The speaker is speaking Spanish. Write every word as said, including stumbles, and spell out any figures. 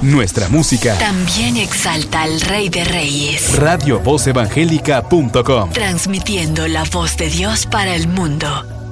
Nuestra música también exalta al Rey de Reyes. radio voz evangélica punto com. Transmitiendo la voz de Dios para el mundo.